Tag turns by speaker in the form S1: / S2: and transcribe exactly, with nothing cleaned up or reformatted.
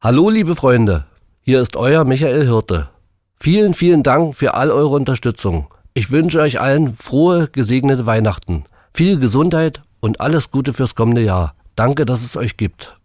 S1: Hallo liebe Freunde, hier ist euer Michael Hirte. Vielen, vielen Dank für all eure Unterstützung. Ich wünsche euch allen frohe, gesegnete Weihnachten, viel Gesundheit und alles Gute fürs kommende Jahr. Danke, dass es euch gibt.